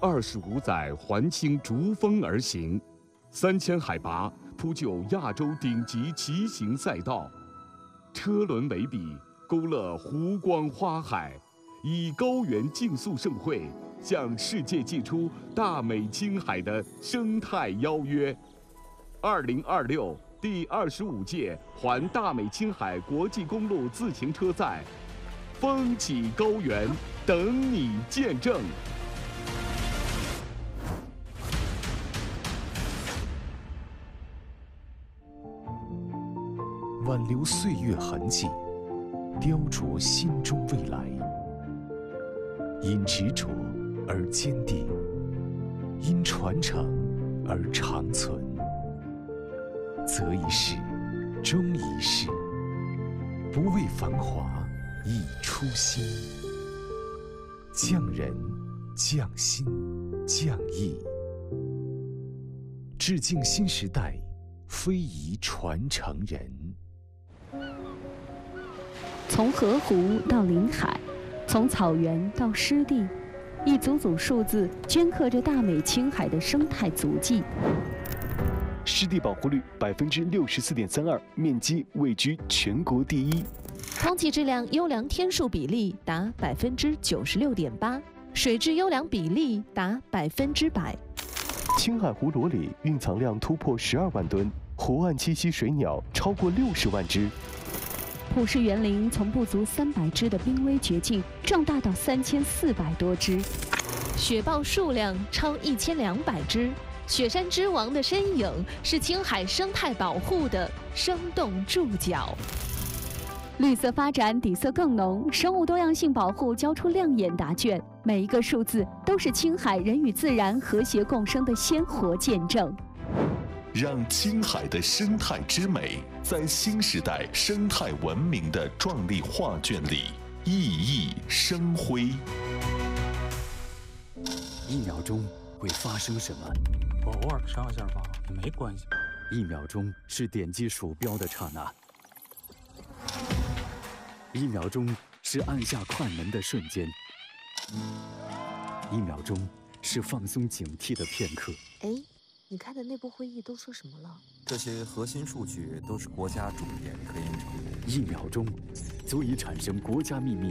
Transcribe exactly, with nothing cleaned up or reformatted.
二十五载环青逐风而行，三千海拔铺就亚洲顶级骑行赛道，车轮为笔，勾勒湖光花海，以高原竞速盛会向世界寄出大美青海的生态邀约。二零二六第二十五届环大美青海国际公路自行车赛，风起高原，等你见证。 挽留岁月痕迹，雕琢心中未来。因执着而坚定，因传承而长存。择一事，终一事，不为繁华，亦初心。匠人，匠心，匠艺，致敬新时代非遗传承人。 从河湖到临海，从草原到湿地，一组组数字镌刻着大美青海的生态足迹。 湿地保护率百分之六十四点三二，面积位居全国第一。 空气质量优良天数比例达百分之九十六点八，水质优良比例达百分之百。 青海湖裸里蕴藏量突破十二万吨，湖岸栖息水鸟超过六十万只。 普氏园林从不足三百只的濒危绝境壮大到三千四百多只， 雪豹数量超一千两百只。雪山之王的身影是青海生态保护的生动注脚。 绿色发展底色更浓，生物多样性保护交出亮眼答卷，每一个数字都是青海人与自然和谐共生的鲜活见证。 让青海的生态之美在新时代生态文明的壮丽画卷里熠熠生辉。 一秒钟会发生什么？ 我偶尔上一下吧，也没关系。 一秒钟是点击鼠标的刹那，一秒钟是按下快门的瞬间，一秒钟是放松警惕的片刻。 哎，你开的内部会议都说什么了？ 这些核心数据都是国家重点科研成果。 一秒钟足以产生国家秘密